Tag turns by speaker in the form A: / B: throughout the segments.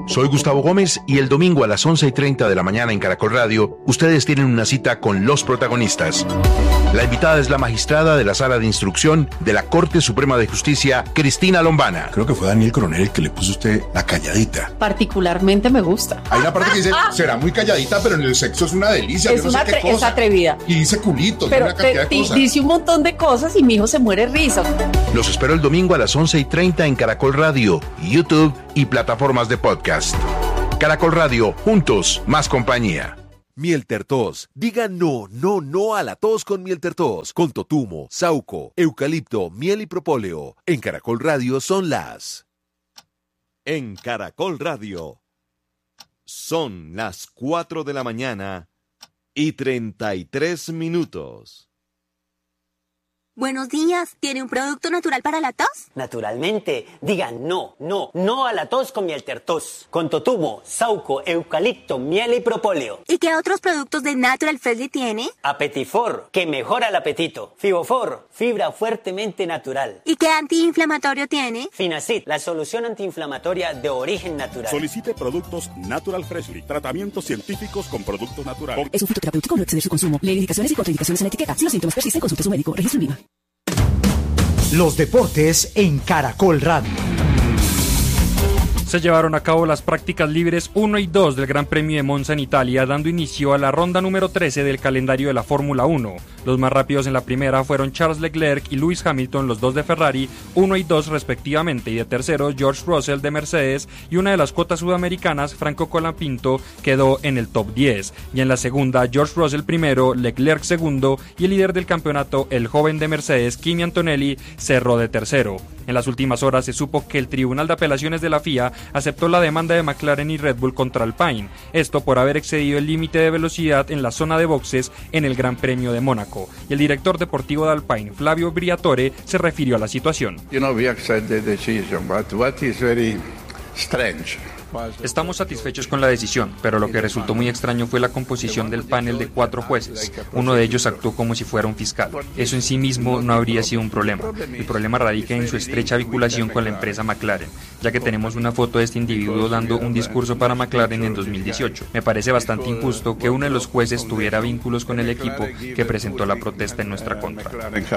A: Soy Gustavo Gómez y el domingo a las 11:30 de la mañana en Caracol Radio, ustedes tienen una cita con los protagonistas. La invitada es la magistrada de la Sala de Instrucción de la Corte Suprema de Justicia, Cristina Lombana.
B: Creo que fue Daniel Coronel el que le puso a usted la calladita.
C: Particularmente me gusta.
B: Hay una parte que dice, será muy calladita, pero en el sexo es una delicia.
C: Es, es atrevida.
B: Y dice culitos,
C: pero
B: una cantidad de cosas.
C: Dice un montón de cosas y mi hijo se muere de risa.
A: Los espero el domingo a las 11:30 en Caracol Radio, YouTube y plataformas de podcast. Caracol Radio, juntos, más compañía.
D: Miel Tertos. Diga no a la tos con Miel Tertos. Con totumo, sauco, eucalipto, miel y propóleo. En Caracol Radio son las... En Caracol Radio son las 4 de la mañana y 33 minutos.
E: Buenos días, ¿tiene un producto natural para la tos?
F: Naturalmente, diga no a la tos con Miel Tertos. Con totumo, sauco, eucalipto, miel y propóleo.
E: ¿Y qué otros productos de Natural Freshly tiene?
F: Apetifor, que mejora el apetito. Fibofor, fibra fuertemente natural.
E: ¿Y qué antiinflamatorio tiene?
F: Finacid, la solución antiinflamatoria de origen natural.
G: Solicite productos Natural Freshly, tratamientos científicos con productos naturales.
H: Es un fitoterapéutico, no exceder su consumo. Lee indicaciones y contraindicaciones en etiqueta. Si los síntomas persisten, consulte a su médico. Registro en Viva.
I: Los deportes en Caracol Radio.
J: Se llevaron a cabo las prácticas libres 1 y 2 del Gran Premio de Monza en Italia, dando inicio a la ronda número 13 del calendario de la Fórmula 1. Los más rápidos en la primera fueron Charles Leclerc y Lewis Hamilton, los dos de Ferrari, 1 y 2 respectivamente, y de terceros George Russell de Mercedes, y una de las cuotas sudamericanas, Franco Colapinto, quedó en el top 10. Y en la segunda, George Russell primero, Leclerc segundo, y el líder del campeonato, el joven de Mercedes, Kimi Antonelli, cerró de tercero. En las últimas horas se supo que el Tribunal de Apelaciones de la FIA aceptó la demanda de McLaren y Red Bull contra Alpine, esto por haber excedido el límite de velocidad en la zona de boxes en el Gran Premio de Mónaco. Y el director deportivo de Alpine, Flavio Briatore, se refirió a la situación.
K: We accept the decision, but what is very strange.
J: Estamos satisfechos con la decisión, pero lo que resultó muy extraño fue la composición del panel de 4 jueces. Uno de ellos actuó como si fuera un fiscal. Eso en sí mismo no habría sido un problema. El problema radica en su estrecha vinculación con la empresa McLaren, ya que tenemos una foto de este individuo dando un discurso para McLaren en 2018. Me parece bastante injusto que uno de los jueces tuviera vínculos con el equipo que presentó la protesta en nuestra contra.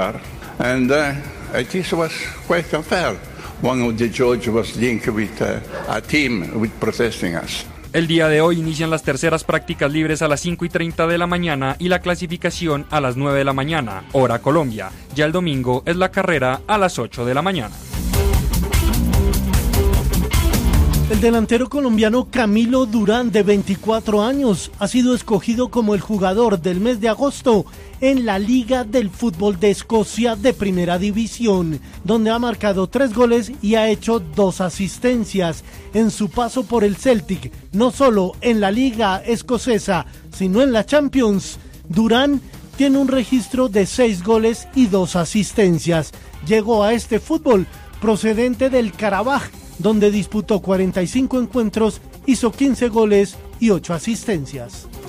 K: One of the judges was linked with a team with protesting us.
J: El día de hoy inician las terceras prácticas libres a las 5:30 de la mañana y la clasificación a las 9 de la mañana, hora Colombia. Ya el domingo es la carrera a las 8 de la mañana.
L: El delantero colombiano Camilo Durán, de 24 años, ha sido escogido como el jugador del mes de agosto en la Liga del Fútbol de Escocia de Primera División, donde ha marcado 3 goles y ha hecho 2 asistencias. En su paso por el Celtic, no solo en la Liga Escocesa, sino en la Champions, Durán tiene un registro de 6 goles y 2 asistencias. Llegó a este fútbol procedente del Karabaj, donde disputó 45 encuentros, hizo 15 goles y 8 asistencias.